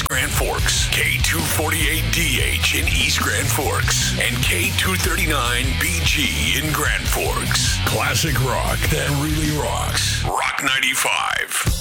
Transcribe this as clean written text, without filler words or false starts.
West Grand Forks, K248DH in East Grand Forks, and K239BG in Grand Forks. Classic rock that really rocks. Rock 95.